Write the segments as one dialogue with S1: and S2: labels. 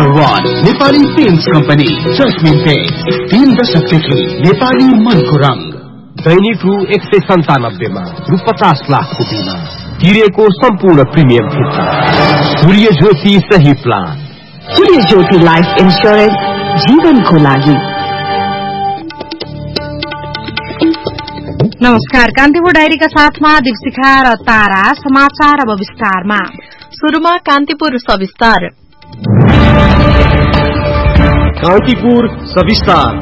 S1: Number 1 Nepali paints company जस्मिन paints 3 दशकदेखि नेपाली मनको रंग।
S2: दैनिक रु 197 मा रु 50 लाखको बिमा तिरेको सम्पूर्ण प्रिमियम फिर्ता। सूर्य ज्योति सही प्लान।
S3: सूर्य ज्योति लाइफ इन्स्योरेन्स जीवनको लागि।
S4: नमस्कार, कान्तिपुर डायरीका साथमा दीपशिखा र तारा। समाचार अब विस्तारमा। सुरुमा कान्तिपुर सविस्तार।
S2: कान्तिपुर सविस्तार।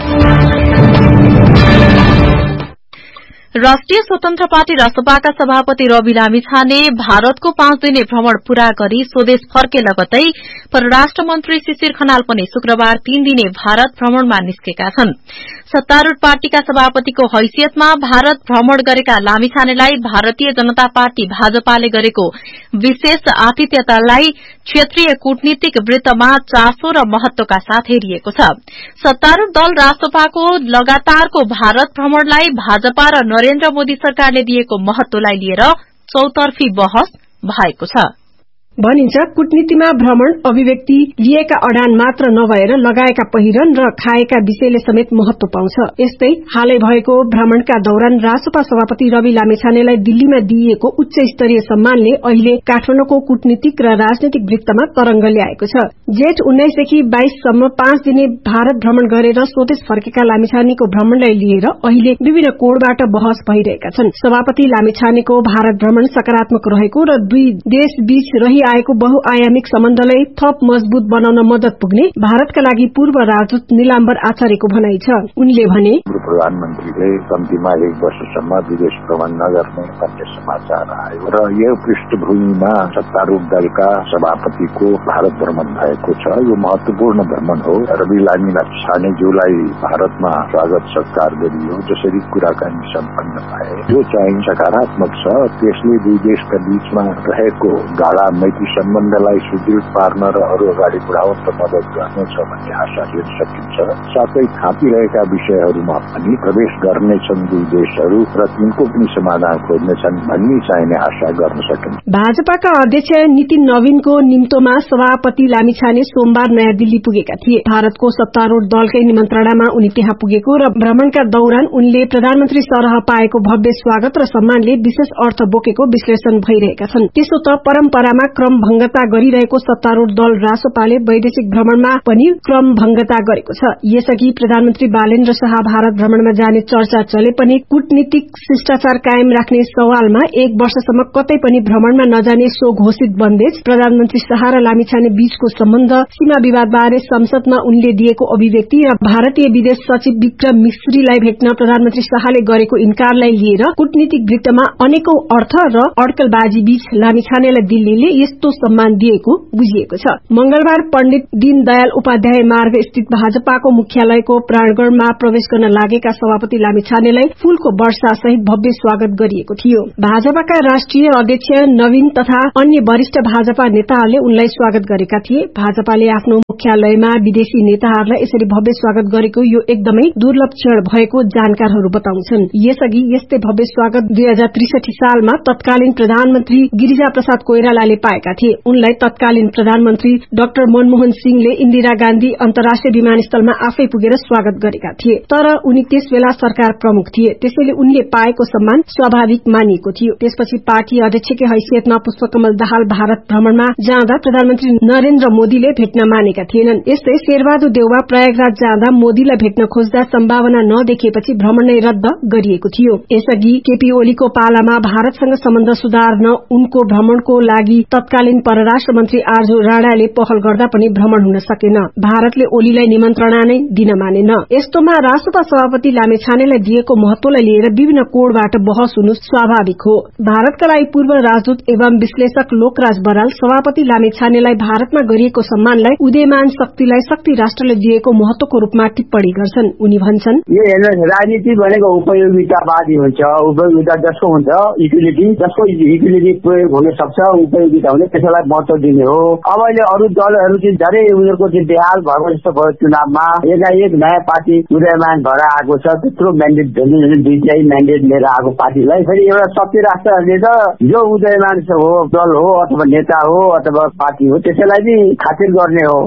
S4: राष्ट्रिय स्वतन्त्र पार्टी रासपाका सभापति रवि लामिछाने भारतको 5 दिने भ्रमण पूरा गरी स्वदेश फर्के लगतै परराष्ट्र मन्त्री शिशिर खनाल पनि शुक्रबार 3 दिने भारत भ्रमणमा निस्केका छन्। सत्तारूढ़ पार्टीका सभापतिको हैसियतमा भारत भ्रमण गरेका लामिछानेलाई भारतीय जनता पार्टी भाजपाले गरेको विशेष आतिथ्यतालाई क्षेत्रीय कूटनीतिक वृत्तमा चासो र महत्वका साथ हेरिएको छ। सत्तारूढ़ दल रासपाको लगातारको भारत भ्रमणलाई भाजपा र नरेन्द्र मोदी सरकारले दिएको महत्वलाई लिएर चौतर्फी बहस भएको छ।
S5: भनिन्छ कूटनीतिमा भ्रमण अभिव्यक्ति लिएका अडान मात्र नभएर लगाएका पहिरन र खाएका विषयले समेत महत्व पाउँछ। यस्तै हालै भएको भ्रमणका दौरान रासपा सभापति रवि लामिछानेलाई दिल्लीमा दिइएको उच्च स्तरीय सम्मानले अहिले काठमाडौँको कूटनीतिक र राजनैतिक वृत्तमा तरंग ल्याएको छ। जेठ 19 देखि 22 सम्म 5 दिने भारत भ्रमण गरेर स्वदेश फर्केका लामिछानेको भ्रमणलाई लिएर अहिले विभिन्न कोणबाट बहस भइरहेका छन्। सभापति लामिछानेको भारत भ्रमण सकारात्मक रहेको र दुई देश बीच रही आएको बहुआयामिक सम्बन्धलाई थप मजबूत बनाउन मद्दत पुग्ने भारतका लागि पूर्व राजदूत नीलाम्बर आचार्यको भनाइ छ। उनले भने
S6: प्रधानमन्त्रीले कम्तीमा 1 वर्षसम्म विदेश भ्रमण नगर्ने भन्ने समाचार आयो र यो पृष्ठभूमिमा सत्तारूढ़ दलका सभापतिको भारत भ्रमण भएको छ। यो महत्वपूर्ण भ्रमण हो। रवि लामिछानेज्यूलाई भारतमा स्वागत सत्कार गरियो, जसरी कुराकानी सम्पन्न भए यो चाहिँ सकारात्मक छ। त्यसले दुई देशका बीचमा रहेको गाढ़ा सम्बन्धलाई सुदृढ पार्न र अरू अगाडि बढाउन मद्दत गर्नेछ भन्ने आशा हेर्न सकिन्छ। साथै थापिरहेका विषयहरूमा पनि प्रवेश गर्नेछन् दुई देशहरू र तिनको पनि समाधान खोज्नेछन् भन्ने चाहिने आशा गर्न सकिन्छ।
S5: भाजपाका अध्यक्ष नितिन नवीनको निम्तोमा सभापति लामिछाने सोमबार नयाँ दिल्ली पुगेका थिए। भारतको सत्तारूढ़ दलकै निमन्त्रणामा उनी त्यहाँ पुगेको र भ्रमणका दौरान उनले प्रधानमन्त्री सरह पाएको भव्य स्वागत र सम्मानले विशेष अर्थ बोकेको विश्लेषण भइरहेका छन्। त्यसो त परम्परामा क्रमभंगता गरिरहेको सत्तारूढ़ दल रासपाले वैदेशिक भ्रमणमा पनि क्रमभंगता गरेको छ। यसअघि प्रधानमन्त्री बालेन्द्र शाह भारत भ्रमणमा जाने चर्चा चले पनि कूटनीतिक शिष्टाचार कायम राख्ने सवालमा 1 वर्षसम्म कतै पनि भ्रमणमा नजाने सो घोषित बन्देज, प्रधानमन्त्री शाह र लामिछाने बीचको सम्बन्ध, सीमा विवादबारे संसदमा उनले दिएको अभिव्यक्ति र भारतीय विदेश सचिव विक्रम मिश्रीलाई भेट्न प्रधानमन्त्री शाहले गरेको इन्कारलाई लिएर कूटनीतिक वृत्तमा अनेकौं अर्थ र अड्कलबाजी बीच लामिछानेलाई दिल्लीले यस्तो सम्मान दिएको बुझिएको छ। मंगलबार पण्डित दीनदयाल उपाध्याय मार्ग स्थित भाजपाको मुख्यालयको प्रांगणमा प्रवेश गर्न लागेका सभापति लामिछानेलाई फूलको वर्षा सहित भव्य स्वागत गरिएको थियो। भाजपाका राष्ट्रिय अध्यक्ष नवीन तथा अन्य वरिष्ठ भाजपा नेताहरूले उनलाई स्वागत गरेका थिए। भाजपाले आफ्नो मुख्यालयमा विदेशी नेताहरूलाई यसरी भव्य स्वागत गरेको यो एकदमै दुर्लभ क्षण भएको जानकारहरू बताउँछन्। यसअघि यस्तै भव्य स्वागत 2063 सालमा तत्कालीन प्रधानमन्त्री गिरिजा प्रसाद कोइरालाले पाएका थिए। उनलाई तत्कालीन प्रधानमन्त्री डाक्टर मनमोहन सिंहले इन्दिरा गान्धी अन्तर्राष्ट्रिय विमानस्थलमा आफै पुगेर स्वागत गरेका थिए। तर उनी त्यसबेला सरकार प्रमुख थिए, त्यसैले उनले पाएको सम्मान स्वाभाविक मानिएको थियो। त्यसपछि पार्टी अध्यक्षकै हैसियतमा पुष्पकमल दाहाल भारत भ्रमणमा जाँदा प्रधानमन्त्री नरेन्द्र मोदीले भेट्न मानेका थिएनन्। यस्तै शेरबहादुर देउवा प्रयागराज जाँदा मोदीलाई भेट्न खोज्दा सम्भावना नदेखिएपछि भ्रमण नै रद्द गरिएको थियो। यसअघि केपी ओलीको पालामा भारतसँग सम्बन्ध सुधार्न उनको भ्रमणको लागि तत्कालीन परराष्ट्र मन्त्री आर्जु राणाले पहल गर्दा पनि भ्रमण हुन सकेन। भारतले ओलीलाई निमन्त्रणा नै दिन मानेन। यस्तोमा रासपा सभापति लामिछानेलाई दिएको महत्वलाई लिएर विभिन्न कोणबाट बहस हुनु स्वाभाविक हो। भारतका लागि पूर्व राजदूत एवं विश्लेषक लोकराज बराल सभापति लामिछानेलाई भारतमा गरिएको सम्मानलाई उदयमान शक्तिलाई शक्ति राष्ट्रले दिएको महत्वको रूपमा टिप्पणी गर्छन्। उनी भन्छन्,
S7: यो राजनीति भनेको उपयोगितावादी हुन्छ। उपयोगिता जसको हुन्छ युटिलिटी, जसको युटिलिटी प्रयोग हुन सक्छ, उपयोगिता हुने, त्यसैलाई महत्व दिने हो। अब अहिले अरू दलहरू चाहिँ धेरै उनीहरूको चाहिँ बेहाल भएको जस्तो भयो। चुनावमा एकाएक नयाँ पार्टी उदयमान भएर आएको छ, त्यत्रो म्यान्डेट दुईटै म्यान्डेट लिएर आएको पार्टीलाई फेरि एउटा शक्ति राष्ट्रहरूले त जो उदयमान हो, दल हो अथवा नेता हो अथवा पार्टी हो, त्यसैलाई चाहिँ खातिर गर्ने हो।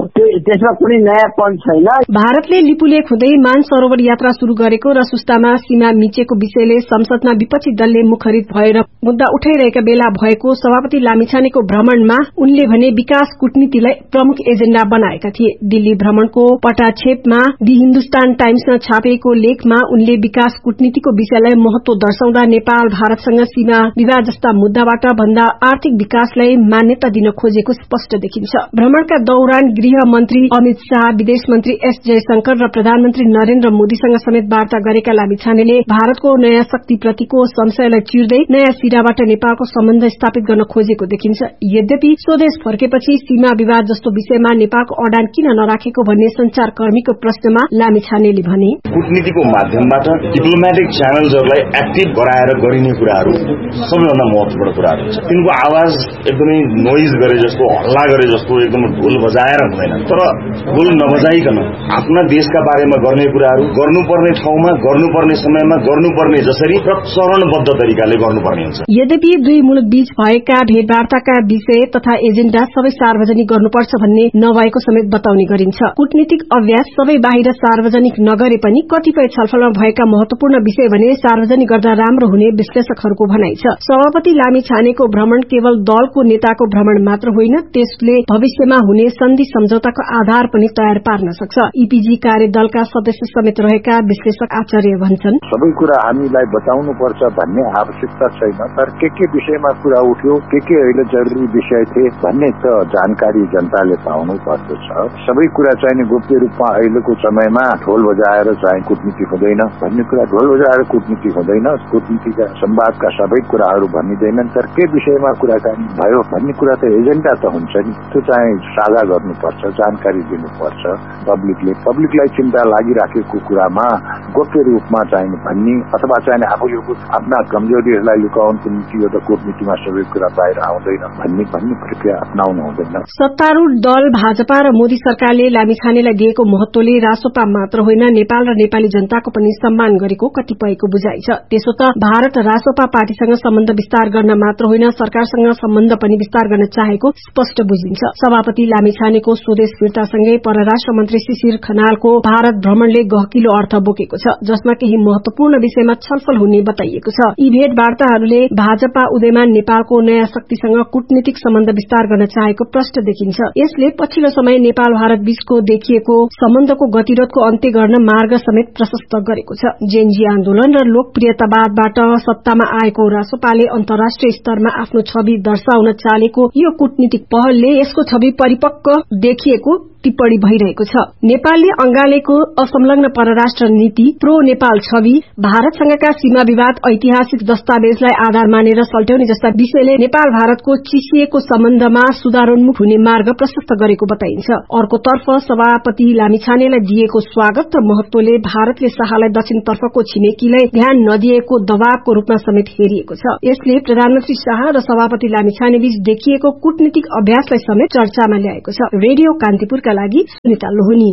S7: त्यसमा कुनै नयाँपन छैन।
S5: भारतले लिपुलेख हुँदै मानसरोवर यात्रा शुरू गरेको र सुस्तामा सीमा मिचेको विषयले संसदमा विपक्षी दलले मुखरित भएर मुद्दा उठाइरहेका बेला भएको सभापति लामिछानेको भ्रमणमा उनले भने विकास कूटनीतिलाई प्रमुख एजेण्डा बनाएका थिए। दिल्ली भ्रमणको पटाक्षेपमा दि हिन्दुस्तान टाइम्समा छापिएको लेखमा उनले विकास कूटनीतिको विषयलाई महत्व दर्शाउँदा नेपाल भारतसँग सीमा विवाद जस्ता मुद्दाबाट भन्दा आर्थिक विकासलाई मान्यता दिन खोजेको स्पष्ट देखिन्छ। भ्रमणका दौरान गृह मन्त्री अमित शाह, विदेश मन्त्री एस जयशंकर र प्रधानमन्त्री नरेन्द्र मोदीसँग समेत वार्ता गरेका लामिछानेले भारतको नयाँ शक्तिप्रतिको संशयलाई चिर्दै नयाँ सिराबाट नेपालको सम्बन्ध स्थापित गर्न खोजेको देखिन्छ। यद्यपि स्वदेश फर्केपछि सीमा विवाद जस्तो विषयमा नेपालको अडान किन नराखेको भन्ने संचारकर्मीको प्रश्नमा लामिछानेले भने
S8: कूटनीतिको माध्यमबाट डिप्लोमेटिक च्यानल्सहरूलाई एक्टिभ गराएर गरिने कुराहरू सबैभन्दा महत्वपूर्ण कुराहरू हुन्छ। तिनको आवाज एकदमै नोइज गरे जस्तो, हल्ला गरे जस्तो एकदम ढोल बजाएर हुँदैन, तर ढोल नबजाइकन आफ्ना देशका बारेमा गर्ने कुराहरू गर्नुपर्ने ठाउँमा, गर्नुपर्ने समयमा, गर्नुपर्ने जसरी र चरणबद्ध तरिकाले गर्नुपर्ने हुन्छ।
S5: यद्यपि दुई मुलुक बीच भएका भेटवार्ताका विषय तथा एजेण्डा सबै सार्वजनिक गर्नुपर्छ भन्ने नभएको समेत बताउने गरिन्छ। कूटनीतिक अभ्यास सबै बाहिर सार्वजनिक नगरे पनि कतिपय छलफलमा भएका महत्वपूर्ण विषय भने सार्वजनिक गर्दा राम्रो हुने विश्लेषकहरूको भनाइ छ। सभापति लामिछानेको भ्रमण केवल दलको नेताको भ्रमण मात्र होइन, त्यसले भविष्यमा हुने सन्धि सम्झौताको आधार पनि तयार पार्न सक्छ। ईपीजी कार्यदलका सदस्य समेत रहेका विश्लेषक आचार्य भन्छन्,
S6: सबै कुरा हामीलाई बताउनु पर्छ भन्ने आवश्यकता छैन, तर के विषयमा कुरा उठ्यो, के अहिले जरुरी विषय थिए भन्ने त जानकारी जनताले पाउनु पर्दछ। सबै कुरा चाहिने गोप्य रूपमा अहिलेको समयमा ढोल बजाएर चाहिँ कूटनीति हुँदैन भन्ने कुरा, ढोल बजाएर कूटनीति हुँदैन, कूटनीतिका संवादका सबै कुराहरू भनिँदैनन्, तर के विषयमा कुराकानी भयो भन्ने कुरा त एजेण्डा त हुन्छ नि, त्यो चाहिँ साझा गर्नुपर्छ, जानकारी दिनुपर्छ पब्लिकलाई चिन्ता लागिराखेको कुरामा गोप्य रूपमा चाहिने भन्ने अथवा चाहिने आफूले आफ्ना कमजोरीहरूलाई लुकाउनको निम्ति यो त कूटनीतिमा सबै कुरा बाहिर आउँदैन भन्ने प्रक्रिया अपनाउनु हुँदैन।
S5: सत्तारूढ़ दल भाजपा र मोदी सरकारले लामिछानेलाई दिएको महत्वले रासोपा मात्र होइन नेपाल र नेपाली जनताको पनि सम्मान गरेको कतिपयको बुझाइ छ। त्यसो त भारत रासोपा पार्टीसँग सम्बन्ध विस्तार गर्न मात्र होइन, सरकारसँग सम्बन्ध पनि विस्तार गर्न चाहेको स्पष्ट बुझिन्छ। सभापति लामिछानेको स्वदेश फिर्तासँगै परराष्ट्र मन्त्री शिशिर खनालको भारत भ्रमणले गहकिलो अर्थ बोकेको छ, जसमा केही महत्वपूर्ण विषयमा छलफल हुने बताइएको छ। यी भेटवार्ताहरूले भाजपा उदयमान नेपालको नयाँ शक्तिसँग कूटनीतिक सम्बन्ध विस्तार गर्न चाहेको प्रष्ट देखिन्छ। यसले पछिल्लो समय नेपाल भारत बीचको देखिएको सम्बन्धको गतिरोधको अन्त्य गर्न मार्ग समेत प्रशस्त गरेको छ। जेनजी आन्दोलन र लोकप्रियतावादबाट सत्तामा आएको रासोपाले अन्तर्राष्ट्रिय स्तरमा आफ्नो छवि दर्शाउन चालेको यो कूटनीतिक पहलले यसको छवि परिपक्व देखिएको टिप्पणी भइरहेको छ। नेपालले अंगालेको असंलग्न परराष्ट्र नीति, प्रो नेपाल छवि, भारतसँगका सीमा विवाद, ऐतिहासिक दस्तावेजलाई आधार मानेर सल्ट्याउने जस्ता विषयले नेपाल भारतको चिसिएको सम्बन्धमा सुधारोन्मुख हुने मार्ग प्रशस्त गरेको बताइन्छ। अर्कोतर्फ सभापति लामिछानेलाई दिएको स्वागत र महत्वले भारतले शाहलाई दक्षिणतर्फको छिमेकीलाई ध्यान नदिएको दबावको रूपमा समेत हेरिएको छ। यसले प्रधानमन्त्री शाह र सभापति लामिछाने बीच देखिएको कूटनीतिक अभ्यासलाई समेत चर्चामा ल्याएको छ। रेडियो कान्तिपुरका लागि सुनिता लोहनी।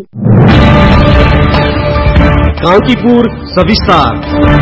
S2: कान्तिपुर सविस्तार।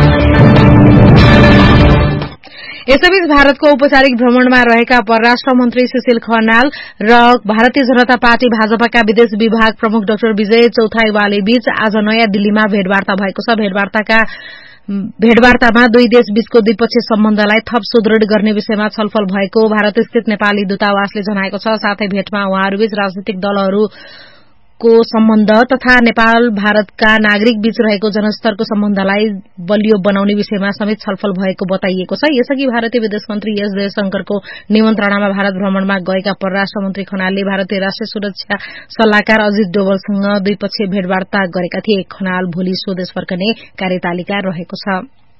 S4: यसैबीच भारतको औपचारिक भ्रमणमा रहेका परराष्ट्र मन्त्री सुशील खनाल र भारतीय जनता पार्टी भाजपाका विदेश विभाग प्रमुख डाक्टर विजय चौथाईवाले बीच आज नयाँ दिल्लीमा भेटवार्ता भएको छ। भेटवार्तामा दुई देश बीचको द्विपक्षीय सम्बन्धलाई थप सुदृढ़ गर्ने विषयमा छलफल भएको भारत स्थित नेपाली दूतावासले जनाएको छ। साथै भेटमा उहाँहरूबीच राजनीतिक दलहरूको सम्बन्ध तथा नेपाल भारतका नागरिक बीच रहेको जनस्तरको सम्बन्धलाई बलियो बनाउने विषयमा समेत छलफल भएको बताइएको छ। यसअघि भारतीय विदेश मन्त्री एस जयशंकरको निमन्त्रणामा भारत भ्रमणमा गएका परराष्ट्र मन्त्री खनालले भारतीय राष्ट्रिय सुरक्षा सल्लाहकार अजित डोवलसँग द्विपक्षीय भेटवार्ता गरेका थिए। खनाल भोलि स्वदेश फर्कने कार्यतालिका रहेको छ।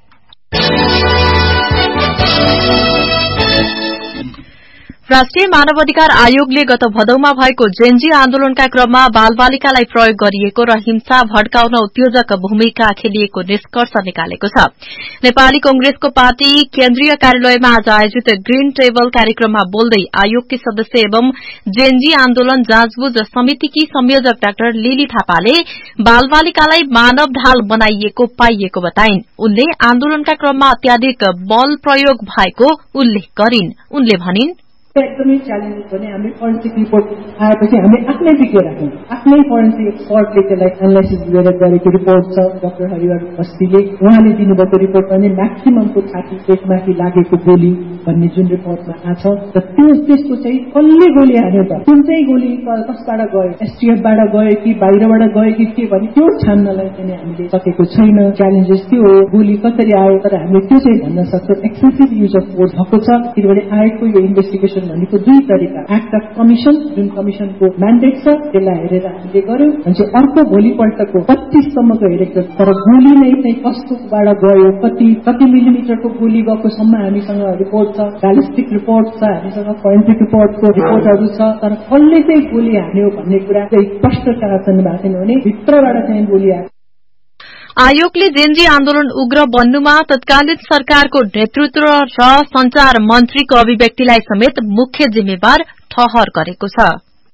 S4: राष्ट्रिय मानवाधिकार आयोगले गत भदौमा भएको जेनजी आन्दोलनका क्रममा बालबालिकालाई प्रयोग गरिएको र हिंसा भड्काउन उत्योजक भूमिका खेलिएको निष्कर्ष निकालेको छ। नेपाली कंग्रेसको पार्टी केन्द्रीय कार्यालयमा आज आयोजित ग्रीन टेबल कार्यक्रममा बोल्दै आयोगकी सदस्य एवं जेनजी आन्दोलन जाँचबुझ समितिकी संयोजक डाक्टर लिली थापाले बालबालिकालाई मानव ढाल बनाइएको पाइएको बताइन्। उनले आन्दोलनका क्रममा अत्याधिक बल प्रयोग भएको उल्लेख गरिन्। उनले भनिन्,
S9: एकदमै च्यालेन्जेस भने हामी फोरेन्सिक रिपोर्ट आएपछि हामी आफ्नै विज्ञ राख्यौं आफ्नै फोरेन्सिक एक्सपर्टले त्यसलाई एनालाइसिस गरेको रिपोर्ट छ डाक्टर हरिहर बस्तीले उहाँले दिनुभएको रिपोर्टमा नै म्याक्सिममको छाती पेटमाथि लागेको गोली भन्ने जुन रिपोर्टमा आछ र त्यसको चाहिँ कसले गोली हान्यो त कुन चाहिँ गोली कसबाट गयो एसटीएफबाट गयो कि बाहिरबाट गयो कि के भने त्यो छान्नलाई चाहिँ हामीले सकेको छैन च्यालेन्जेस त्यो हो गोली कसरी आयो तर हामीले त्यो चाहिँ भन्न सक्छौं एक्सेसिभ युज अफ फोर्स भएको छ किनभने आएको यो इन्भेस्टिगेसन भनेको दुई तरिका एक्ट अफ कमिसन जुन कमिसनको म्यान्डेट छ त्यसलाई हेरेर हामीले गर्यौं अनि अर्को भोलिपल्टको 25 सम्मको हेरेको तर गोली नै चाहिँ कस्तोबाट गयो कति मिलिमिटरको गोली गएको सम्म हामीसँग रिपोर्ट छ ब्यालिस्टिक रिपोर्ट छ हामीसँग फोरेन्सिक रिपोर्टको रिपोर्टहरू छ तर कसले चाहिँ गोली हान्यो भन्ने कुरा चाहिँ स्पष्टता छैन भएको छैन भने भित्रबाट चाहिँ गोली हान्यो।
S4: आयोगले जेनजी आन्दोलन उग्र बन्नुमा तत्कालीन सरकारको नेतृत्व र संचार मन्त्रीको अभिव्यक्तिलाई समेत मुख्य जिम्मेवार ठहर गरेको छ।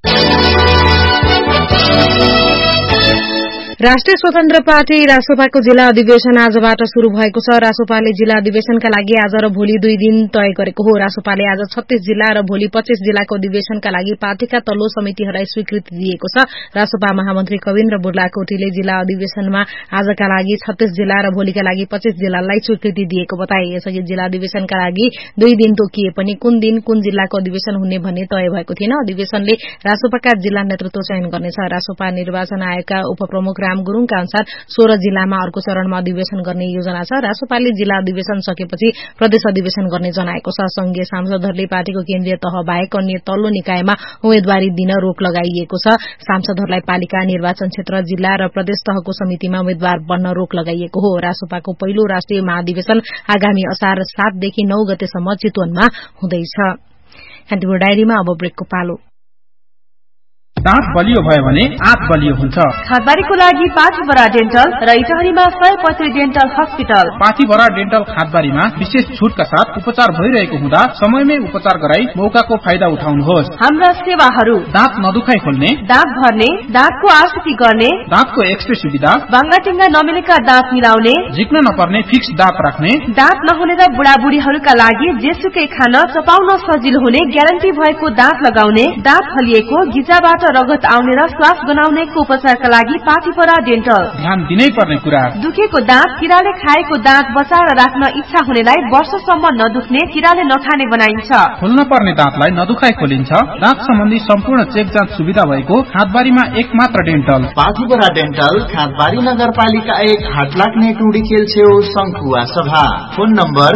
S10: राष्ट्रिय स्वतन्त्र पार्टी रासोपाको जिल्ला अधिवेशन आजबाट शुरू भएको छ। रासोपाले जिल्ला अधिवेशनका लागि आज र भोलि 2 दिन तय गरेको हो। रासोपाले आज 36 जिल्ला र भोलि 25 जिल्लाको अधिवेशनका लागि पार्टीका तल्लो समितिहरूलाई स्वीकृति दिएको छ। रासोपा महामन्त्री कविन्द्र बुर्लाकोटीले जिल्ला अधिवेशनमा आजका लागि 36 जिल्ला र भोलिका लागि 25 जिल्लालाई स्वीकृति दिएको बताए। यसअघि जिल्ला अधिवेशनका लागि 2 दिन तोकिए पनि कुन दिन कुन जिल्लाको अधिवेशन हुने भन्ने तय भएको थिएन। अधिवेशनले रासोपाका जिल्ला नेतृत्व चयन गर्नेछ। रासोपा निर्वाचन आयोगका उपप्रमुख राम गुरूङका अनुसार 16 जिल्लामा अर्को चरणमा अधिवेशन गर्ने योजना छ। रासोपाले जिल्ला अधिवेशन सकेपछि प्रदेश अधिवेशन गर्ने जनाएको छ। संघीय सांसदहरूले पार्टीको केन्द्रीय तह बाहेक अन्य तल्लो निकायमा उम्मेद्वारी दिन रोक लगाइएको छ। सांसदहरूलाई पालिका, निर्वाचन क्षेत्र, जिल्ला र प्रदेश तहको समितिमा उम्मेद्वार बन्न रोक लगाइएको हो। रासोपाको पहिलो राष्ट्रिय महाधिवेशन आगामी असार 7 देखि 9 गतेसम्म चितवनमा हुँदैछ। कान्तिपुर डायरीमा अब ब्रेकको पालो।
S1: दाँत बलियो भयो भने आँत बलियो हुन्छ।
S3: खादबारीको लागि पाथीभरा डेन्टल र इटहरीमा 100% डेन्टल हस्पिटल।
S1: पाथीभरा डेन्टल खादबारीमा विशेष छुटका साथ उपचार भइरहेको हुँदा समयमै उपचार गराई मौकाको फाइदा उठाउनुहोस्।
S3: हाम्रा सेवाहरू
S1: दाँत नदुखाइ खोल्ने,
S3: दाँत भर्ने, दाँतको आकृति गर्ने,
S1: दाँतको एक्सरे सुविधा,
S3: बाङ्गाटिङ्गा नमिलेका दाँत मिलाउने,
S1: झिक्न नपर्ने फिक्स दाँत राख्ने,
S3: दाँत नहुने र बुढाबुढीहरूका लागि जेसुकै खान चपाउन सजिलो हुने ग्यारेन्टी भएको दाँत लगाउने, दाँत फलिएको, गिजाबाट रगत आउने र श्वास बनाउनेको उपचारका लागि पाथीभरा डेन्टल।
S1: ध्यान दिनै पर्ने कुरा,
S3: दुखेको दाँत, किराले खाएको दाँत बचाएर राख्न इच्छा हुनेलाई वर्षसम्म नदुख्ने, किराले नखाने बनाइन्छ।
S1: खोल्न पर्ने दाँतलाई नदुखाइ खोलिन्छ। दाँत सम्बन्धी सम्पूर्ण चेक जाँच सुविधा भएको खादबारीमा एकमात्र डेन्टल
S11: पाथीभरा डेन्टल, खादबारी नगरपालिका 1, हाटलाग्ने टुडीखेल छेउ, शंखुवा सभा। फोन नम्बर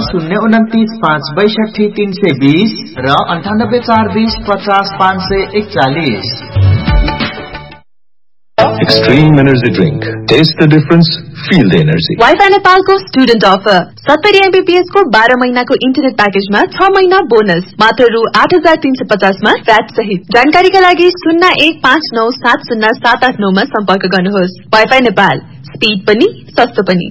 S11: 029562320 र 9842050541।
S12: Extreme energy drink. Taste the difference. Feel the energy.
S3: Wifi नेपालको स्टुडेन्ट अफर 70 MBPS को 12 महिनाको इन्टरनेट प्याकेजमा 6 महिना बोनस मात्र रु 8350 मा फ्याट सहित। जानकारीका लागि 0159707789 मा सम्पर्क गर्नुहोस्। वाइफाई नेपाल, स्पीड पनि सस्तो पनि।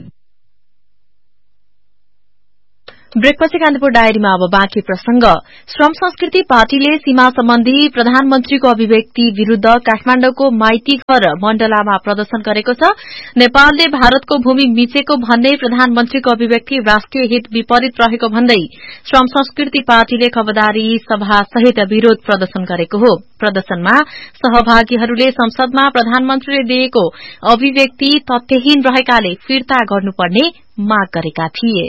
S4: ब्रेकपछि कान्तिपुर डायरीमा अब बाँकी प्रसंग। श्रम संस्कृति पार्टीले सीमा सम्बन्धी प्रधानमन्त्रीको अभिव्यक्ति विरूद्ध काठमाडौँको माइती घर मण्डलामा प्रदर्शन गरेको छ। नेपालले भारतको भूमि मिचेको भन्दै प्रधानमन्त्रीको अभिव्यक्ति राष्ट्रिय हित विपरीत रहेको भन्दै श्रम संस्कृति पार्टीले खबरदारी सभा सहित विरोध प्रदर्शन गरेको हो। प्रदर्शनमा सहभागीहरूले संसदमा प्रधानमन्त्रीले दिएको अभिव्यक्ति तथ्यहीन रहेकाले फिर्ता गर्नुपर्ने माग गरेका थिए।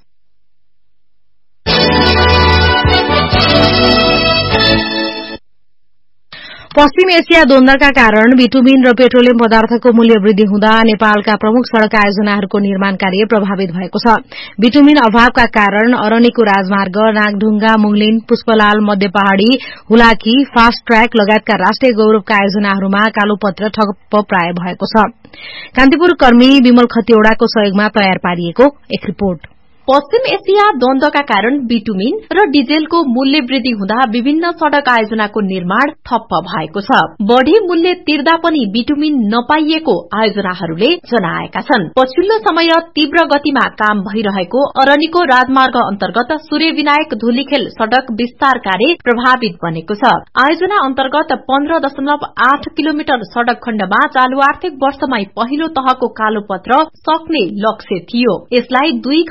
S10: पश्चिम एसिया द्वन्द्वका कारण बिटुमिन र पेट्रोलियम पदार्थको मूल्य वृद्धि हुँदा नेपालका प्रमुख सड़क आयोजनाहरूको निर्माण कार्य प्रभावित भएको छ। बिटुमिन अभावका कारण अरनिको राजमार्ग, नागढुङ्गा, मुङलिन, पुष्पलाल, मध्य पहाड़ी, हुलाकी, फास्ट ट्र्याक लगायतका राष्ट्रिय गौरवका आयोजनाहरूमा कालोपत्र ठप्प प्राय भएको छ। कान्तिपुर कर्मी विमल खतिवड़ाको सहयोगमा तयार पारिएको एक रिपोर्ट।
S4: पश्चिम एसिया द्वन्द्वका कारण बिटुमिन र डिजेलको मूल्य वृद्धि हुँदा विभिन्न सड़क आयोजनाको निर्माण ठप्प भएको छ। बढ़ी मूल्य तिर्दा पनि बिटुमिन नपाइएको आयोजनाहरूले जनाएका छन्। पछिल्लो समय तीव्र गतिमा काम भइरहेको अरनिको राजमार्ग अन्तर्गत सूर्य विनायक धुलीखेल सड़क विस्तार कार्य प्रभावित बनेको छ। आयोजना अन्तर्गत 15.8 किलोमिटर सड़क खण्डमा चालू आर्थिक वर्षमै पहिलो तहको कालोपत्र सक्ने लक्ष्य थियो। यसलाई 2 खण्ड गरेर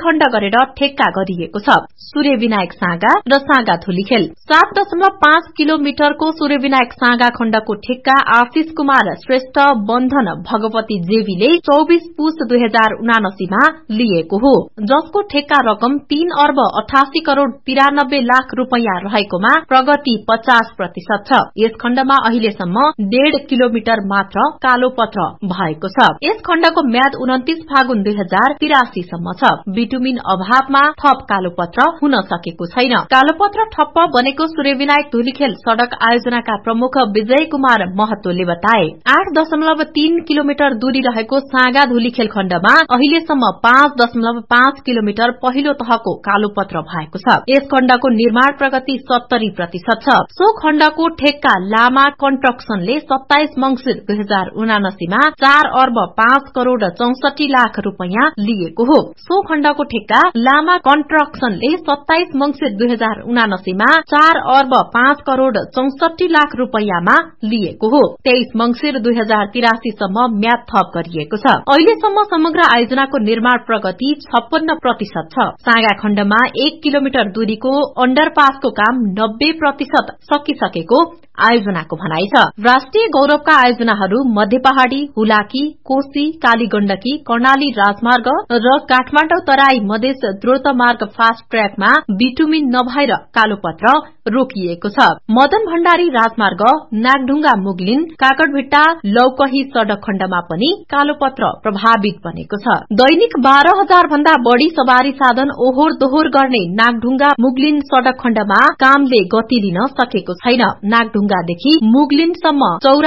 S4: गरेर ठेक्का गरिएको छ। सूर्य विनायक साँगा र साँगा धुलीखेल 7.5 किलोमिटरको सूर्य विनायक साँगा खण्डको ठेक्का आशिष कुमार श्रेष्ठ बन्धन भगवती जेवीले 24 पुस 2079 मा लिएको हो, जसको ठेक्का रकम 3 अर्ब 88 करोड़ 93 लाख रूपैयाँ रहेकोमा प्रगति 50% छ। यस खण्डमा अहिलेसम्म 1.5 किलोमिटर मात्र कालोपत्र भएको छ। यस खण्डको म्याद 29 फागुन 2083 सम्म छ। बिटुमिन अभावमा थप कालोपत्र हुन सकेको छैन। कालोपत्र ठप्प बनेको सूर्य विनायक धुलीखेल सड़क आयोजनाका प्रमुख विजय कुमार महतोले बताए। 8.3 किलोमिटर दूरी रहेको साँगा धुलीखेल खण्डमा अहिलेसम्म 5.5 किलोमिटर पहिलो तहको कालोपत्र भएको छ। यस खण्डको निर्माण प्रगति 70% छ। सो खण्डको ठेक्का लामा कन्स्ट्रक्सनले 27 मंसिर 2079 मा 4 अर्ब 5 करोड़ 64 लाख रूपैयाँ लिएको हो। सो खण्डको ठेक्का लामा कन्स्ट्रक्सनले 27 मंसिर 2079 मा 4 अर्ब 5 करोड़ 64 लाख रूपैयाँमा लिएको हो। 23 मंसिर 2083 सम्म म्याद थप गरिएको छ। अहिलेसम्म समग्र आयोजनाको निर्माण प्रगति 56% छ। साँगा खण्डमा 1 किलोमिटर दूरीको अण्डरपासको काम 90% सकिसकेको आयोजनाको भनाइ छ। राष्ट्रिय गौरवका आयोजनाहरू मध्य पहाड़ी, हुलाकी, कोशी, कालीगण्डकी, कर्णाली राजमार्ग र काठमाडौँ तराई मधेस द्रुत मार्ग फास्ट ट्र्याकमा बिटुमिन नभएर कालोपत्र रोकिएको छ। मदन भण्डारी राजमार्ग, नागढुङ्गा मुगलिन, काकडभिट्टा लौकही सड़क खण्डमा पनि कालोपत्र प्रभावित बनेको छ। दैनिक 12,000 भन्दा बढ़ी सवारी साधन ओहोर दोहोर गर्ने नागढुङ्गा मुगलिन सड़क खण्डमा कामले गति लिन सकेको छैन। नागढुङ्गादेखि मुगलिनसम्म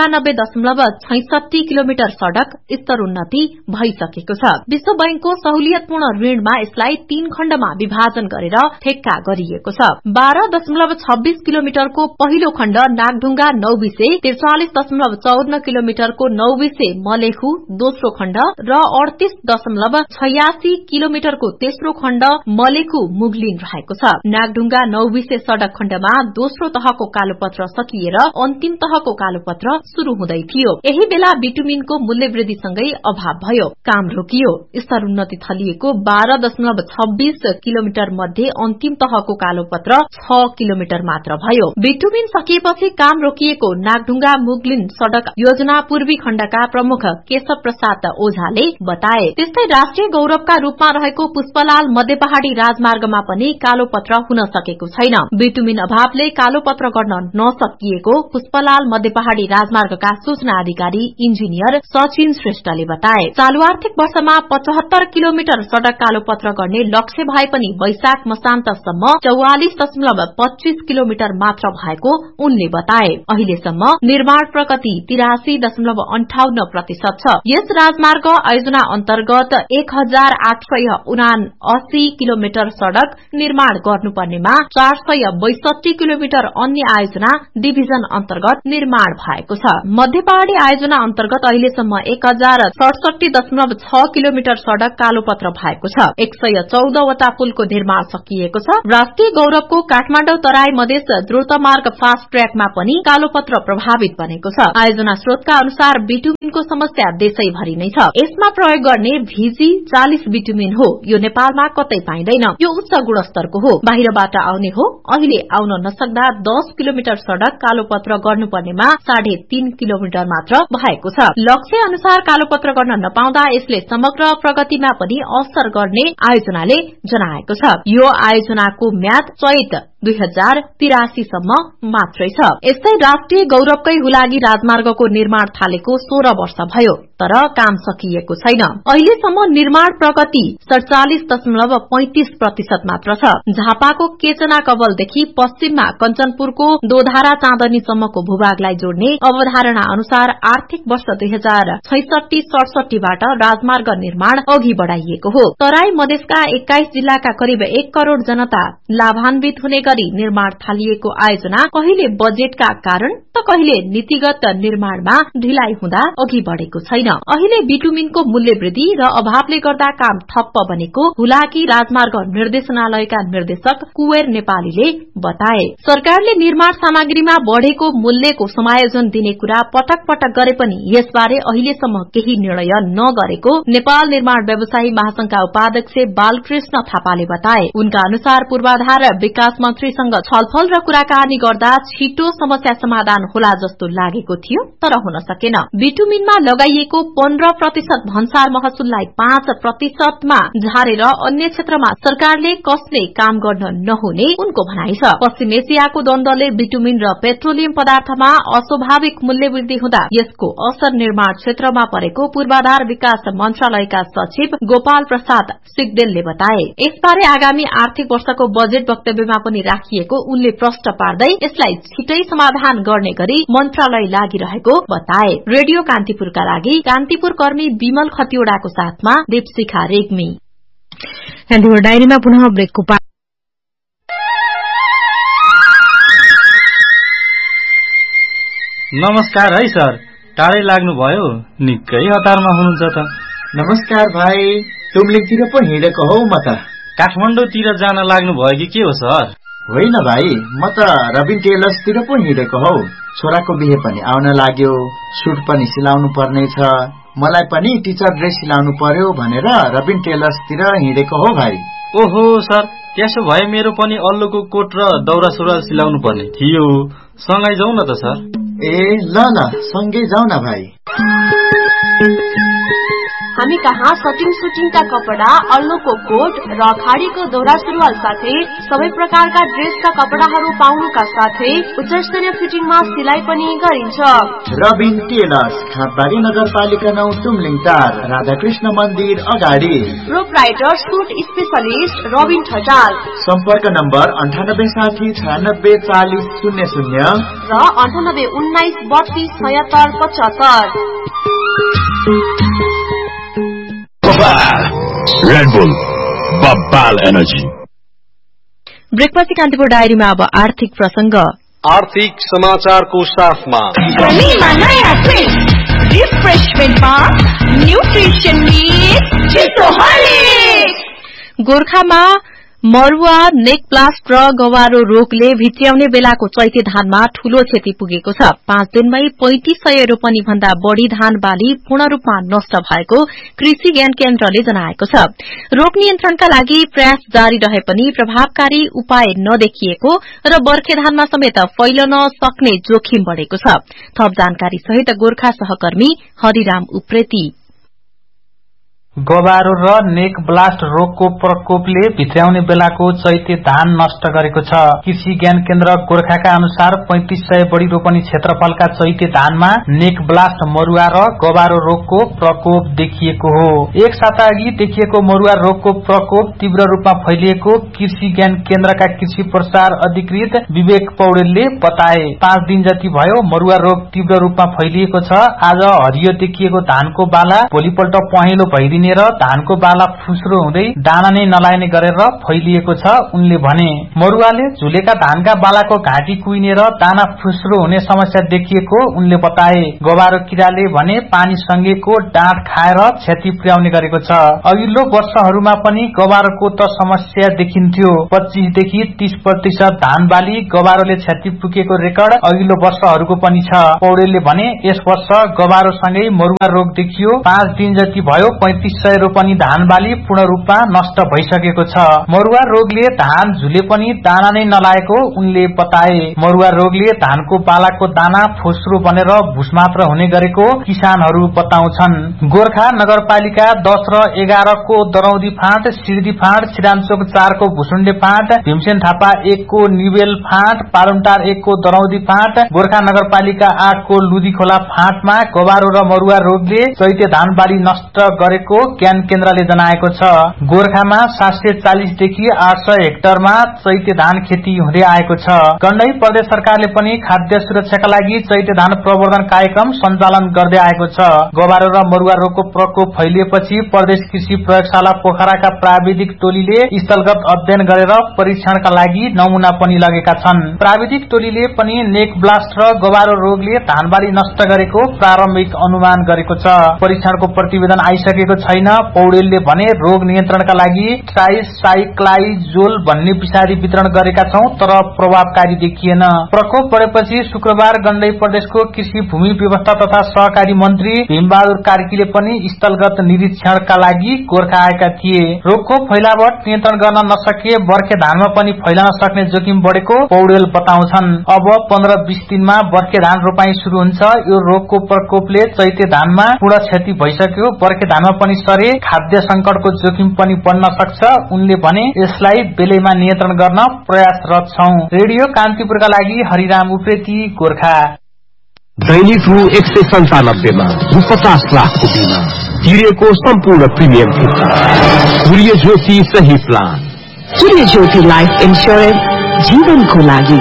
S4: 94.66 किलोमिटर सड़क स्तरोन्नति भइसकेको छ। विश्व बैंकको सहुलियतपूर्ण ऋणमा यसलाई 3 खण्डमा विभाजन गरेर ठेक्का गरिएको छ। 12.26 किलोमिटरको पहिलो खण्ड नागढुङ्गा नौबिसे, 43.14 किलोमिटरको नौबिसे मलेखु दोस्रो खण्ड र 38.86 किलोमिटरको तेस्रो खण्ड मलेखु मुगलिन रहेको छ। नागढुङ्गा नौबिसे सड़क खण्डमा दोस्रो तहको कालोपत्र सकिएर अन्तिम तहको कालोपत्र शुरू हुँदै थियो। यही बेला बिटुमिनको मूल्य वृद्धिसँगै अभाव भयो, काम रोकियो। स्तरोन्नति थलिएको 12.26 किलोमिटर मध्ये अन्तिम तहको कालोपत्र 6 किलोमिटर मात्र भयो। बिटुमिन सकिएपछि काम रोकिएको नागढुङ्गा मुगलिन सड़क योजना पूर्वी खण्डका प्रमुख केशव प्रसाद ओझाले बताए। त्यस्तै राष्ट्रिय गौरवका रूपमा रहेको पुष्पलाल मध्य पहाड़ी राजमार्गमा पनि कालोपत्र हुन सकेको छैन। बिटुमिन अभावले कालोपत्र गर्न नसकिएको पुष्पलाल मध्य पहाड़ी राजमार्गका सूचना अधिकारी इन्जिनियर सचिन श्रेष्ठले बताए। चालू आर्थिक वर्षमा 75 किलोमिटर सड़क कालोपत्र गर्ने लक्ष्य भए पनि वैशाख मसान्तसम्म 44.25 किलोमिटर मात्र भएको उनले बताए। अहिलेसम्म निर्माण प्रगति 83.58% छ। यस राजमार्ग आयोजना अन्तर्गत 1879 किलोमिटर सड़क निर्माण गर्नुपर्नेमा 462 किलोमिटर अन्य आयोजना डिभिजन अन्तर्गत निर्माण भएको छ। मध्य पहाड़ी आयोजना अन्तर्गत अहिलेसम्म 1067.6 किलोमिटर सड़क कालोपत्र भएको छ। 114 वटा पुलको निर्माण सकिएको छ। राष्ट्रिय गौरवको काठमाडौँ तराई मधेस द्रुत मार्ग फास्ट ट्र्याकमा पनि कालोपत्र प्रभावित बनेको छ। आयोजना स्रोतका अनुसार बिटुमिनको समस्या देशैभरि नै छ। यसमा प्रयोग गर्ने भिजी 40 बिटुमिन हो। यो नेपालमा कतै पाइँदैन। यो उच्च गुणस्तरको हो। बाहिरबाट आउने हो। अहिले आउन नसक्दा 10 किलोमिटर सड़क कालोपत्र गर्नुपर्नेमा 3.5 किलोमिटर मात्र भएको छ। लक्ष्य अनुसार कालोपत्र गर्न नपाउँदा यसले समग्र प्रगतिमा पनि असर गर्ने आयोजनाले जनाएको छ। यो आयोजनाको म्याद चैत 2083 सम्म मात्रै छ। यस्तै राष्ट्रिय गौरवकै हुलागी राजमार्गको निर्माण थालेको 16 वर्ष भयो, तर काम सकिएको छैन। अहिलेसम्म निर्माण प्रगति 47.35% मात्र छ। झापाको केचना कवलदेखि पश्चिममा कञ्चनपुरको दोधारा चाँदनीसम्मको भूभागलाई जोड्ने अवधारणा अनुसार आर्थिक वर्ष 2066-67 बाट राजमार्ग निर्माण अघि बढ़ाइएको हो। तराई मधेसका 21 जिल्लाका करिब 1 करोड़ जनता लाभान्वित हुने स्तरी निर्माण थालिएको आयोजना कहिले बजेटका कारण त कहिले नीतिगत निर्माणमा ढिलाइ हुँदा अघि बढ़ेको छैन। अहिले बिटुमिनको मूल्य वृद्धि र अभावले गर्दा काम ठप्प बनेको हुलाकी राजमार्ग निर्देशनालयका निर्देशक कुवेर नेपालीले बताए। सरकारले निर्माण सामग्रीमा बढ़ेको मूल्यको समायोजन दिने कुरा पटक पटक गरे पनि यसबारे अहिलेसम्म केही निर्णय नगरेको नेपाल निर्माण व्यवसायी महासंघका उपाध्यक्ष बालकृष्ण थापाले बताए। उनका अनुसार पूर्वाधार विकास मन्त्रीसँग छलफल र कुराकानी गर्दा छिटो समस्या समाधान होला जस्तो लागेको थियो, तर हुन सकेन। बिटुमिनमा लगाइएको 15% भन्सार महसुललाई 5%मा झारेर अन्य क्षेत्रमा सरकारले कसले काम गर्न नहुने उनको भनाइ छ। पश्चिम एसियाको द्वन्द्वले बिटुमिन र पेट्रोलियम पदार्थमा अस्वाभाविक मूल्य वृद्धि हुँदा यसको असर निर्माण क्षेत्रमा परेको पूर्वाधार विकास मन्त्रालयका सचिव गोपाल प्रसाद सिगदेलले बताए। यसबारे आगामी आर्थिक वर्षको बजेट वक्तव्यमा पनि राखिएको उनले प्रश्न पार्दै यसलाई छिटै समाधान गर्ने गरी मन्त्रालय लागिरहेको बताए। रेडियो कान्तिपुरका लागि कान्तिपुर कर्मी विमल खतिवड़ाको साथमा दीपशिखा रेग्मी।
S10: डायरीमा पुनः ब्रेकको
S13: नमस्कार है सर, टाढै लाग्नुभयो, निकै हतारमा हुनुहुन्छ त।
S11: नमस्कार भाइ, तुमलिङतिर पो हिँडेको हौ म त।
S13: काठमाडौँतिर जान लाग्नु भयो कि के हो सर?
S11: होइन भाइ, म त रबिन टेलर्सतिर पो हिँडेको हौ। छोराको बिहे पनि आउन लाग्यो, सुट पनि सिलाउनु पर्ने छ, मलाई पनि टिचर ड्रेस सिलाउनु पर्यो भनेर रबिन टेलर्सतिर हिँडेको हो भाइ।
S13: ओहो सर, त्यसो भए मेरो पनि अल्लोको कोट र दौरा सुरुवाल सिलाउनु पर्ने थियो, सँगै जाउँ न त सर।
S11: ए ल ल, सँगै जाउँ न भाइ।
S3: हामी कहाँ सुटिङका कपडा, अल्लोको कोट र खाडीको दौरा सुरुवाल साथै सबै प्रकारका ड्रेसका कपडाहरू पाउनुका साथै उच्चस्तरीय फिटिङमा सिलाइ पनि गरिन्छ।
S11: रबिन टेलर्स, खापबारी नगरपालिका 9, तुमलिङ 4, राधाकृष्ण मन्दिर अगाडि।
S3: Proprietor suit specialist Rabin Thatal.
S11: सम्पर्क नम्बर 9860964000
S3: र 9819327675।
S12: Red Bull, Babal Energy।
S4: ब्रेकपछि Kantipur डायरीमा अब आर्थिक प्रसंग।
S2: आर्थिक समाचारको साथमा
S3: रिफ्रेशमेन्टमा न्युट्रिसन गोर्खामा मरुवा, नेक ब्लास्ट र गवारो रोगले भित्र्याउने बेलाको चैते धानमा ठूलो क्षति पुगेको छ। 5 दिनमै 3500 रोपनी भन्दा बढ़ी धान बाली पूर्ण रूपमा नष्ट भएको कृषि ज्ञान केन्द्रले जनाएको छ। रोग नियन्त्रणका लागि प्रयास जारी रहे पनि प्रभावकारी उपाय नदेखिएको र बर्खे धानमा समेत फैलन सक्ने जोखिम बढ़ेको छ। थप जानकारी सहित गोर्खा सहकर्मी हरिराम उप्रेती।
S14: गवारो र नेक ब्लास्ट रोगको प्रकोपले भित्र्याउने बेलाको चैते धान नष्ट गरेको छ। कृषि ज्ञान केन्द्र गोर्खाका अनुसार 3500 बढ़ी रोपनी क्षेत्रफलका चैते धानमा नेक ब्लास्ट मरुवा र गवारो रोगको प्रकोप देखिएको हो। एक साता अघि देखिएको मरुवा रोगको प्रकोप तीव्र रूपमा फैलिएको कृषि ज्ञान केन्द्रका कृषि प्रसार अधिकृत विवेक पौडेलले बताए। 5 दिन जति भयो मरुवा रोग तीव्र रूपमा फैलिएको छ। आज हरियो देखिएको धानको बाला भोलिपल्ट पहेँलो भइदिने र धानको बाला फुस्रो हुँदै दाना नै नलाग्ने गरेर फैलिएको छ। उनले भने मरुवाले झुलेका धानका बालाको घाँटी कुइने र दाना फुस्रो हुने समस्या देखिएको उनले बताए। गवारो किराले भने पानी सँगेको डाँठ खाएर क्षति पुर्याउने गरेको छ। अघिल्लो वर्षहरूमा पनि गवारोको त समस्या देखिन्थ्यो। 25 देखि 30% धान बाली गवारोले क्षति पुगेको रेकर्ड अघिल्लो वर्षहरूको पनि छ। पौडेलले भने यस वर्ष गवारोसँगै मरुवा रोग देखियो। 5 दिन जति भयो 3500 रोपनी धान बाली पूर्ण रूपमा नष्ट भइसकेको छ। मरुवा रोगले धान झुले पनि दाना नै नलागेको उनले बताए। मरुवा रोगले धानको बालाको दाना फुस्रो बनेर भुस मात्र हुने गरेको किसानहरू बताउँछन्। गोर्खा नगरपालिका 10 र 11 को दरौदी फाँट, सिर्दी फाँट, सिरामचोक 4 को भुसुण्डे फाँट, भीमसेन थापा 1 को निवेल फाँट, पारुमटार 1 को दरौदी फाँट, गोर्खा नगरपालिका 8 को लुदी खोला फाँटमा गवारो र मरुवा रोगले चैते धान बाली नष्ट गरेको ज्ञान केन्द्रले जनाएको छ। गोर्खामा 740 देखि 800 हेक्टरमा चैते धान खेती हुँदै आएको छ। गण्डकी प्रदेश सरकारले पनि खाद्य सुरक्षाका लागि चैते धान प्रवर्धन कार्यक्रम सञ्चालन गर्दै आएको छ। गबारो र मरुवा रोगको प्रकोप फैलिएपछि प्रदेश कृषि प्रयोगशाला पोखराका प्राविधिक टोलीले स्थलगत अध्ययन गरेर परीक्षणका लागि नमूना पनि लगेका छन्। प्राविधिक टोलीले पनि नेक ब्लास्ट र गबारो रोगले धानबाली नष्ट गरेको प्रारम्भिक अनुमान गरेको छ। परीक्षणको प्रतिवेदन आइसकेको छैन। पौडेलले भने रोग नियन्त्रणका लागि ट्राइसाइक्लाइजोल भन्ने विषादी वितरण गरेका छौं तर प्रभावकारी देखिएन। प्रकोप बढेपछि शुक्रबार गण्डकी प्रदेशको कृषि भूमि व्यवस्था तथा सहकारी मन्त्री भीमबहादुर कार्कीले पनि स्थलगत निरीक्षणका लागि गोर्खा आएका थिए। रोगको फैलावट नियन्त्रण गर्न नसके बर्खे धानमा पनि फैलन सक्ने जोखिम बढेको पौडेल बताउँछन्। अब 15-20 दिनमा बर्खे धान रोपाई शुरू हुन्छ। यो रोगको प्रकोपले चैते धानमा पूर्ण क्षति भइसक्यो। बर्खे धानमा पनि सरे खाद्य संकटको जोखिम पनि बढ्न सक्छ। उनले भने यसलाई बेलैमा नियन्त्रण गर्न प्रयासरत छौं। रेडियो कान्तिपुरका लागि हरिराम उप्रेती, गोर्खा।
S2: दैनिक रु 197 मा 50 लाखको बिमा तिरेको सम्पूर्ण प्रिमियम फिर्ता। सूर्य ज्योति सही प्लान।
S15: सूर्य ज्योति लाइफ इन्स्योरेन्स, जीवनको लागि।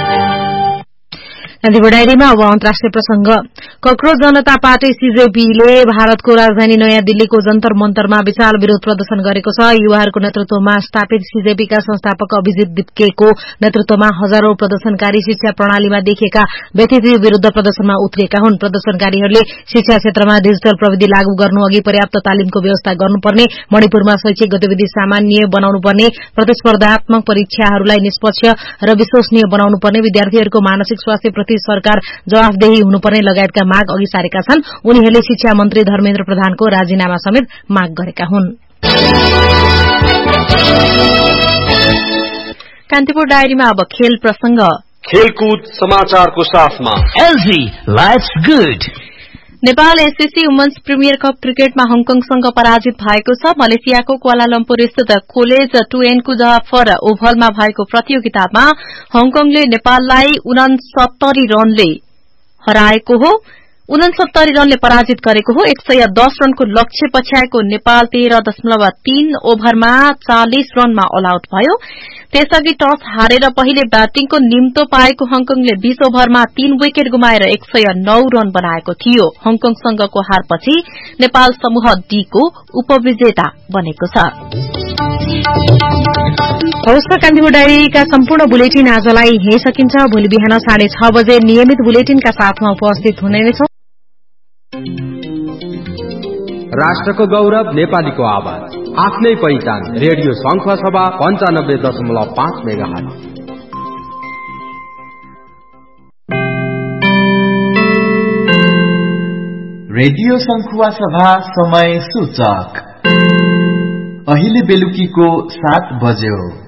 S10: नदीपुर डायरीमा अब अन्तर्राष्ट्रिय प्रसंग। कक्रोच जनता पार्टी सीजेपीले भारतको राजधानी नयाँ दिल्लीको जन्तर मन्तरमा विशाल विरोध प्रदर्शन गरेको छ। युवाहरूको नेतृत्वमा स्थापित सीजेपीका संस्थापक अभिजित दिप्केको नेतृत्वमा हजारौं प्रदर्शनकारी शिक्षा प्रणालीमा देखिएका व्यतिथि विरूद्ध प्रदर्शनमा उत्रिएका हुन्। प्रदर्शनकारीहरूले शिक्षा क्षेत्रमा डिजिटल प्रविधि लागू गर्नु अघि पर्याप्त तालिमको व्यवस्था गर्नुपर्ने, मणिपुरमा शैक्षिक गतिविधि सामान्य बनाउनुपर्ने, प्रतिस्पर्धात्मक परीक्षाहरूलाई निष्पक्ष र विश्वसनीय बनाउनुपर्ने, विद्यार्थीहरूको मानसिक स्वास्थ्य प्रति सरकार जवाफदेही हुनुपर्ने लगायतका माग अघि सारेका छन्। उनीहरूले शिक्षा मन्त्री धर्मेन्द्र प्रधानको राजीनामा समेत माग गरेका हुन्। कान्तिपुर डायरीमा अब खेल प्रसंग।
S2: खेलकुद समाचारको साथमा
S15: LG lives good.
S4: Nepal SCC women's premier cup क्रिकेटमा हङकङसँग पराजित भएको छ। मलेसियाको क्वालालम्पुर स्थित कोलेज 2N जफर ओभलमा भएको प्रतियोगितामा हङकङले नेपाललाई 69 रनले हराएको हो। 69 रनले पराजित गरेको हो। 110 रनको लक्ष्य पछ्याएको नेपाल 13.3 ओभरमा 40 रनमा अल आउट भयो। त्यसअघि टस हारेर पहिले ब्याटिङको निम्तो पाएको हङकङले 20 ओभरमा 3 विकेट गुमाएर 109 रन बनाएको थियो। हङकङसँगको हारपछि नेपाल समूह डी को उपविजेता बनेको छ।
S10: हवस्, कान्तिपुर डायरीका सम्पूर्ण बुलेटिन आजलाई यही सकिन्छ। भोलि बिहान 6:30 बजे नियमित बुलेटिनका साथमा उपस्थित हुने नै छौं।
S2: राष्ट्रको गौरव, नेपालीको आवाज, आफ्नै पहिचान। रेडियो शंख सभा 95.5 मेगाहर्ज।
S11: रेडियो शंखुवा सभा समय सूचक अहिले बेलुकीको 7 बज्यो।